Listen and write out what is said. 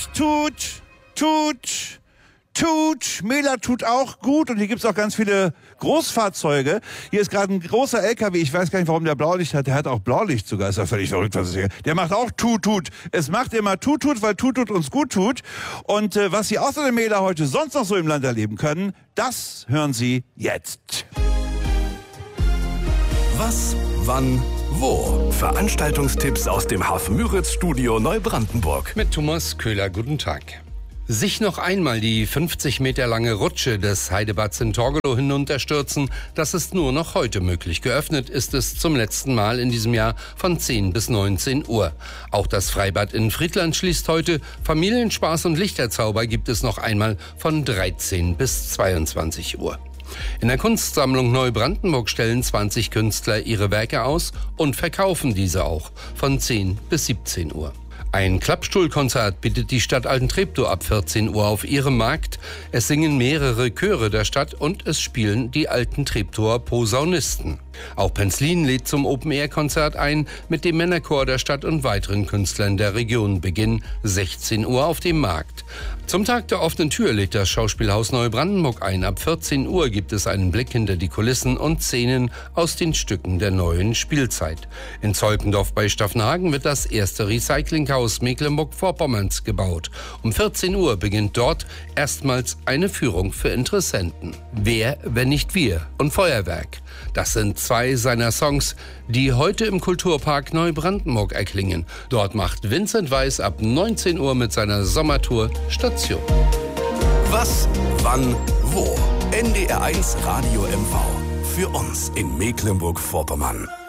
tut. Mähler tut auch gut und hier gibt's auch ganz viele Großfahrzeuge. Hier ist gerade ein großer LKW, ich weiß gar nicht, warum der Blaulicht hat. Der hat auch Blaulicht sogar, ist ja völlig verrückt, was ist hier. Der macht auch tut. Es macht immer tut, weil tut uns gut tut. Und was Sie außer dem Mähler heute sonst noch so im Land erleben können, das hören Sie jetzt. Was, wann, wo? Veranstaltungstipps aus dem Hafen-Müritz-Studio Neubrandenburg. Mit Thomas Köhler, guten Tag. Sich noch einmal die 50 Meter lange Rutsche des Heidebads in Torgelow hinunterstürzen, das ist nur noch heute möglich. Geöffnet ist es zum letzten Mal in diesem Jahr von 10 bis 19 Uhr. Auch das Freibad in Friedland schließt heute. Familienspaß und Lichterzauber gibt es noch einmal von 13 bis 22 Uhr. In der Kunstsammlung Neubrandenburg stellen 20 Künstler ihre Werke aus und verkaufen diese auch von 10 bis 17 Uhr. Ein Klappstuhlkonzert bietet die Stadt Altentreptow ab 14 Uhr auf ihrem Markt. Es singen mehrere Chöre der Stadt und es spielen die Altentreptower Posaunisten. Auch Penzlin lädt zum Open-Air-Konzert ein mit dem Männerchor der Stadt und weiteren Künstlern der Region. Beginn 16 Uhr auf dem Markt. Zum Tag der offenen Tür lädt das Schauspielhaus Neubrandenburg ein. Ab 14 Uhr gibt es einen Blick hinter die Kulissen und Szenen aus den Stücken der neuen Spielzeit. In Zolkendorf bei Staffenhagen wird das erste Recyclinghaus Mecklenburg-Vorpommerns gebaut. Um 14 Uhr beginnt dort erstmals eine Führung für Interessenten. Wer, wenn nicht wir? Und Feuerwerk. Das sind zwei seiner Songs, die heute im Kulturpark Neubrandenburg erklingen. Dort macht Vincent Weiss ab 19 Uhr mit seiner Sommertour Station. Was, wann, wo? NDR 1 Radio MV. Für uns in Mecklenburg-Vorpommern.